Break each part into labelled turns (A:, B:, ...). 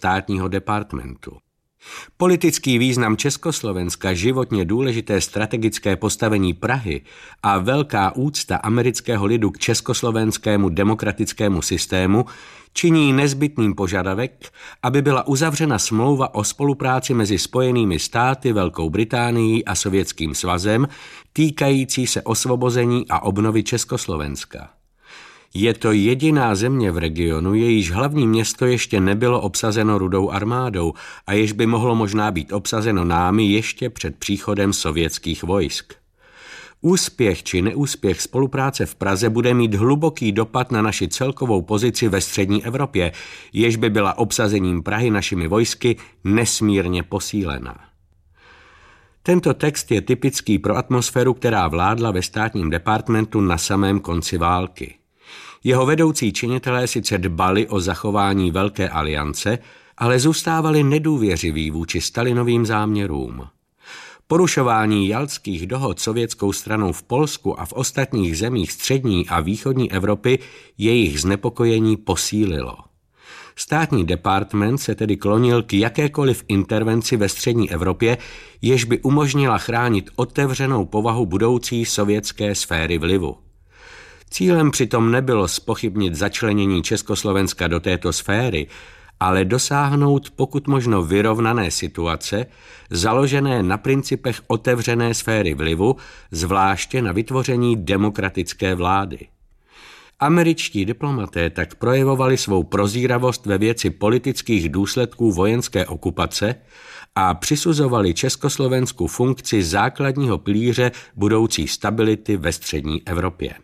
A: státního departmentu. Politický význam Československa, životně důležité strategické postavení Prahy a velká úcta amerického lidu k československému demokratickému systému činí nezbytným požadavek, aby byla uzavřena smlouva o spolupráci mezi Spojenými státy, Velkou Británií a Sovětským svazem týkající se osvobození a obnovy Československa. Je to jediná země v regionu, jejíž hlavní město ještě nebylo obsazeno Rudou armádou a jež by mohlo možná být obsazeno námi ještě před příchodem sovětských vojsk. Úspěch či neúspěch spolupráce v Praze bude mít hluboký dopad na naši celkovou pozici ve střední Evropě, jež by byla obsazením Prahy našimi vojsky nesmírně posílena. Tento text je typický pro atmosféru, která vládla ve státním departmentu na samém konci války. Jeho vedoucí činitelé sice dbali o zachování Velké aliance, ale zůstávali nedůvěřiví vůči Stalinovým záměrům. Porušování jaltských dohod sovětskou stranou v Polsku a v ostatních zemích střední a východní Evropy jejich znepokojení posílilo. Státní department se tedy klonil k jakékoliv intervenci ve střední Evropě, jež by umožnila chránit otevřenou povahu budoucí sovětské sféry vlivu. Cílem přitom nebylo zpochybnit začlenění Československa do této sféry, ale dosáhnout pokud možno vyrovnané situace, založené na principech otevřené sféry vlivu, zvláště na vytvoření demokratické vlády. Američtí diplomaté tak projevovali svou prozíravost ve věci politických důsledků vojenské okupace a přisuzovali Československu funkci základního pilíře budoucí stability ve střední Evropě.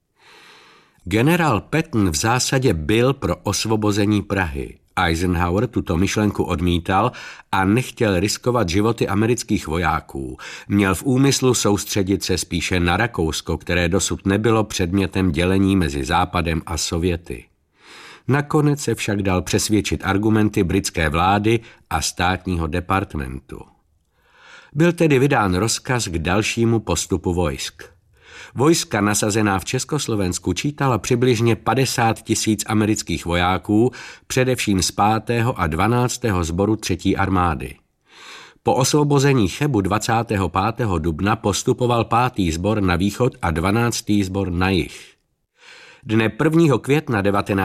A: Generál Patton v zásadě byl pro osvobození Prahy. Eisenhower tuto myšlenku odmítal a nechtěl riskovat životy amerických vojáků. Měl v úmyslu soustředit se spíše na Rakousko, které dosud nebylo předmětem dělení mezi Západem a Sověty. Nakonec se však dal přesvědčit argumenty britské vlády a státního departmentu. Byl tedy vydán rozkaz k dalšímu postupu vojsk. Vojska nasazená v Československu čítala přibližně 50 000 amerických vojáků, především z 5. a 12. sboru 3. armády. Po osvobození Chebu 25. dubna postupoval 5. sbor na východ a 12. sbor na jih. Dne 1. května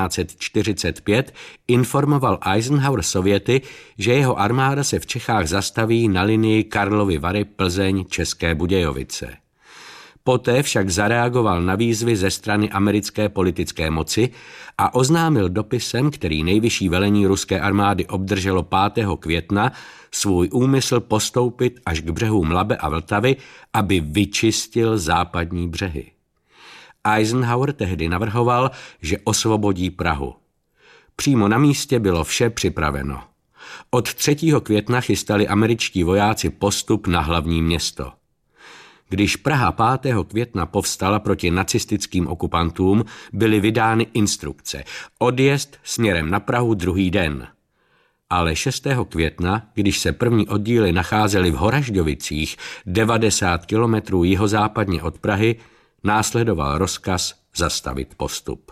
A: 1945 informoval Eisenhower Sověty, že jeho armáda se v Čechách zastaví na linii Karlovy Vary, Plzeň, České Budějovice. Poté však zareagoval na výzvy ze strany americké politické moci a oznámil dopisem, který nejvyšší velení ruské armády obdrželo 5. května, svůj úmysl postoupit až k břehům Labe a Vltavy, aby vyčistil západní břehy. Eisenhower tehdy navrhoval, že osvobodí Prahu. Přímo na místě bylo vše připraveno. Od 3. května chystali američtí vojáci postup na hlavní město. Když Praha 5. května povstala proti nacistickým okupantům, byly vydány instrukce. Odjezd směrem na Prahu druhý den. Ale 6. května, když se první oddíly nacházely v Horažďovicích, 90 kilometrů jihozápadně od Prahy, následoval rozkaz zastavit postup.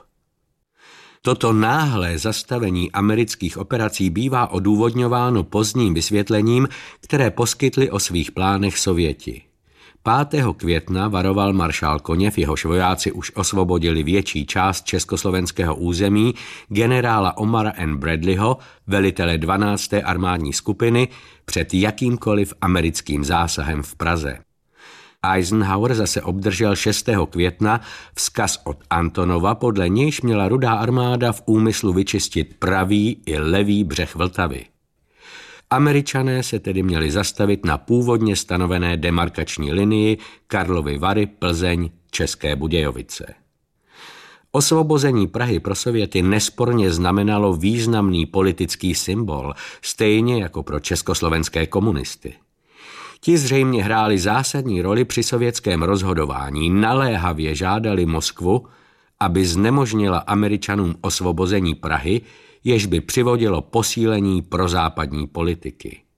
A: Toto náhlé zastavení amerických operací bývá odůvodňováno pozdním vysvětlením, které poskytli o svých plánech Sověti. 5. května varoval maršál Koněv, jehož vojáci už osvobodili větší část československého území, generála Omara N. Bradleyho, velitele 12. armádní skupiny, před jakýmkoliv americkým zásahem v Praze. Eisenhower zase obdržel 6. května vzkaz od Antonova, podle nějž měla Rudá armáda v úmyslu vyčistit pravý i levý břeh Vltavy. Američané se tedy měli zastavit na původně stanovené demarkační linii Karlovy Vary, Plzeň, České Budějovice. Osvobození Prahy pro Sověty nesporně znamenalo významný politický symbol, stejně jako pro československé komunisty. Ti zřejmě hráli zásadní roli při sovětském rozhodování, naléhavě žádali Moskvu, aby znemožnila Američanům osvobození Prahy, jež by přivodilo posílení prozápadní politiky.